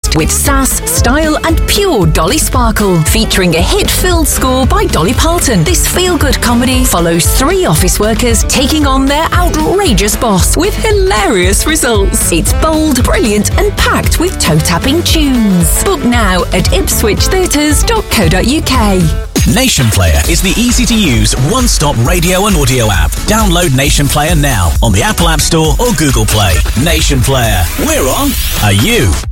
boost with sass, style and pure Dolly sparkle. Featuring a hit-filled score by Dolly Parton, this feel-good comedy follows 3 office workers taking on their outrageous boss with hilarious results. It's bold, brilliant and packed with toe-tapping tunes. Book now at ipswichtheatres.co.uk. Nation Player is the easy-to-use, one-stop radio and audio app. Download Nation Player now on the Apple App Store or Google Play. Nation Player. We're on. Are you?